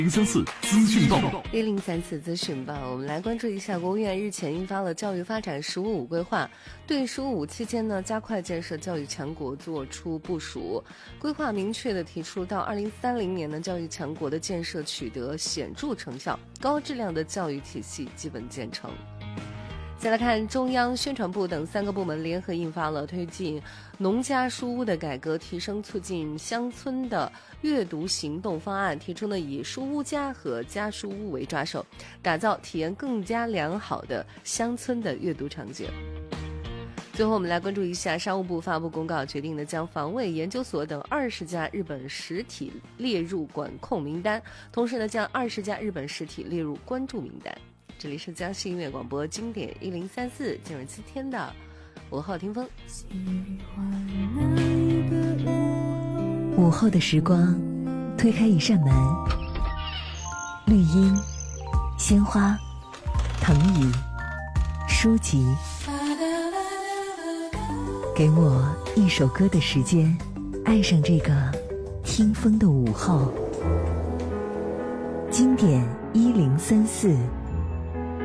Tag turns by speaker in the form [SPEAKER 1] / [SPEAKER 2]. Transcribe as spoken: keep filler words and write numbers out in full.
[SPEAKER 1] 零三四资讯报，
[SPEAKER 2] 一零三四资讯报，我们来关注一下，国务院日前印发了教育发展“十五五”规划，对“十五五”期间呢，加快建设教育强国做出部署。规划明确地提出，到二零三零年呢，教育强国的建设取得显著成效，高质量的教育体系基本建成。再来看，中央宣传部等三个部门联合印发了推进农家书屋的改革，提升促进乡村的阅读行动方案，提出呢以书屋家和家书屋为抓手，打造体验更加良好的乡村的阅读场景。最后我们来关注一下，商务部发布公告，决定呢将防卫研究所等二十家日本实体列入管控名单，同时呢将二十家日本实体列入关注名单。这里是江西音乐广播经典一零三四，今日七天的午后听风。
[SPEAKER 3] 午后的时光，推开一扇门，绿荫、鲜花、藤椅、书籍，给我一首歌的时间，爱上这个听风的午后。经典一零三四。